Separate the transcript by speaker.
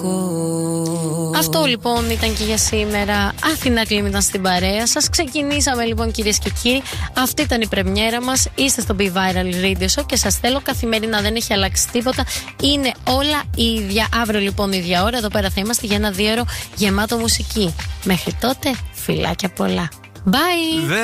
Speaker 1: Αυτό λοιπόν ήταν και για σήμερα. Αθηνά Κλίμ ήταν στην παρέα σας. Ξεκινήσαμε λοιπόν, κυρίες και κύριοι. Αυτή ήταν η πρεμιέρα μας. Είστε στο Be Viral Radio Show και σας θέλω καθημερινά. Δεν έχει αλλάξει τίποτα. Είναι όλα ίδια. Αύριο λοιπόν ίδια ώρα εδώ πέρα θα είμαστε για ένα 2ωρο γεμάτο μουσική. Μέχρι τότε, φιλάκια πολλά. Bye!